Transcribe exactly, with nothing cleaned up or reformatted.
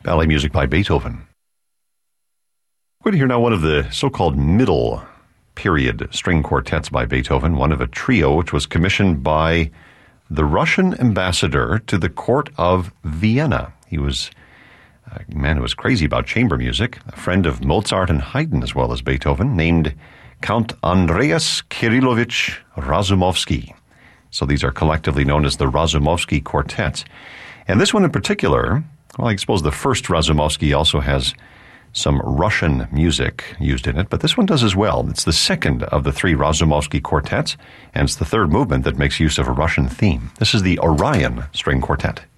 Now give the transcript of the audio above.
ballet music by Beethoven. We're going to hear now one of the so-called middle period string quartets by Beethoven, one of a trio which was commissioned by the Russian ambassador to the court of Vienna. He was a man who was crazy about chamber music, a friend of Mozart and Haydn as well as Beethoven, named Count Andreas Kirillovich Razumovsky. So these are collectively known as the Razumovsky Quartets. And this one in particular, well, I suppose the first Razumovsky also has some Russian music used in it, but this one does as well. It's the second of the three Razumovsky quartets, and it's the third movement that makes use of a Russian theme. This is the Orion String Quartet.